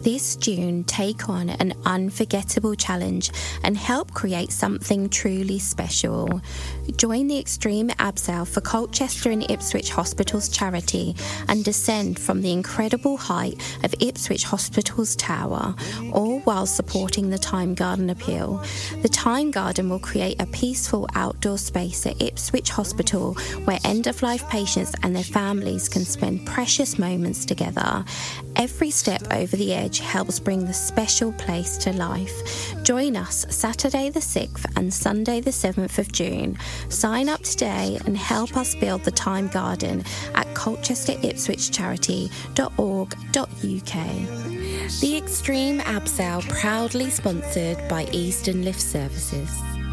This June, take on an unforgettable challenge and help create something truly special. Join the Extreme Abseil for Colchester and Ipswich Hospitals charity and descend from the incredible height of Ipswich Hospitals Tower, all while supporting the Time Garden appeal. The Time Garden will create a peaceful outdoor space at Ipswich Hospital where end-of-life patients and their families can spend precious moments together. Every step over the edge helps bring the special place to life. Join us Saturday the 6th and Sunday the 7th of June. Sign up today and help us build the Time Garden at colchester-ipswich-charity.org.uk. The Extreme Abseil proudly sponsored by Eastern Lift Services.